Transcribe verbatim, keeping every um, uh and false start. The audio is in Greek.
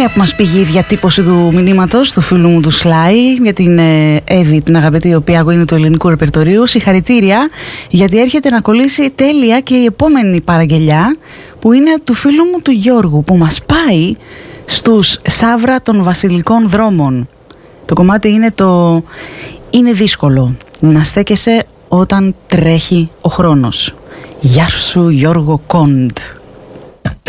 που μας πήγε η διατύπωση του μηνύματος του φίλου μου του Σλάι για την Εύη, την αγαπητή, η οποία είναι του ελληνικού ρεπερτορίου. Συγχαρητήρια, γιατί έρχεται να κολλήσει τέλεια και η επόμενη παραγγελιά, που είναι του φίλου μου του Γιώργου, που μας πάει στους Σαύρα των Βασιλικών Δρόμων. Το κομμάτι είναι το «Είναι δύσκολο να στέκεσαι όταν τρέχει ο χρόνος». Γεια σου Γιώργο Κοντ.